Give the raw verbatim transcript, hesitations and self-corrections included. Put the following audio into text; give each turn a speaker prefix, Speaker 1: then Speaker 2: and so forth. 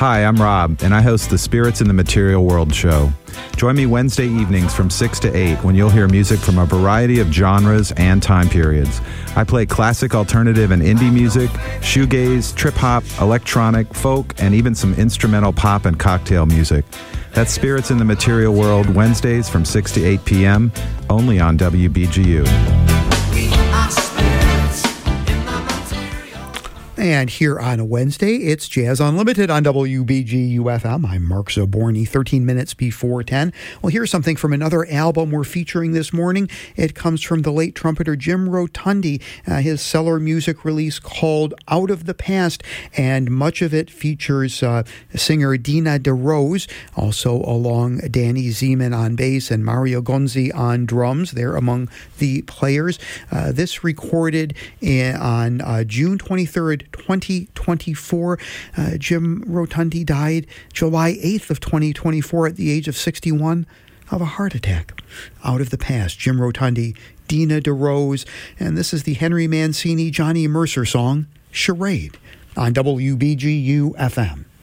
Speaker 1: Hi, I'm Rob, and I host the Spirits in the Material World show. Join me Wednesday evenings from six to eight when you'll hear music from a variety of genres and time periods. I play classic, alternative, and indie music, shoegaze, trip-hop, electronic, folk, and even some instrumental pop and cocktail music. That's Spirits in the Material World, Wednesdays from six to eight p.m., only on W B G U.
Speaker 2: And here on a Wednesday, it's Jazz Unlimited on W B G U F M. I'm Mark Zaborny, thirteen minutes before ten. Well, here's something from another album we're featuring this morning. It comes from the late trumpeter Jim Rotundi, uh, his Cellar Music release called Out of the Past, and much of it features uh, singer Dina DeRose, also along Danny Zeman on bass and Mario Gonzi on drums. They're among the players. Uh, this recorded in, on uh, June twenty-third, twenty twenty-four. Uh, Jim Rotundi died July eighth of twenty twenty-four at the age of sixty-one of a heart attack. Out of the Past, Jim Rotundi, Dina DeRose, and this is the Henry Mancini, Johnny Mercer song, Charade, on W B G U F M.